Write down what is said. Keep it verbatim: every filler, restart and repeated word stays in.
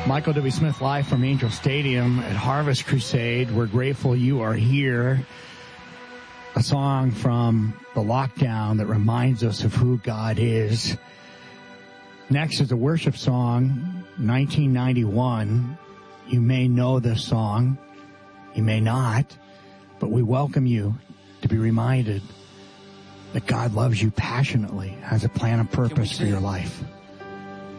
Michael W. Smith live from Angel Stadium at Harvest Crusade. We're grateful you are here. A song from the lockdown that reminds us of who God is. Next is a worship song, nineteen ninety-one. You may know this song. You may not. But we welcome you to be reminded that God loves you passionately, has a plan and purpose for your life.